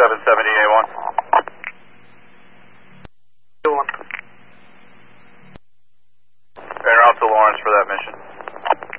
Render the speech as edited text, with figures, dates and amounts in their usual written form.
770A1. En route to Lawrence for that mission.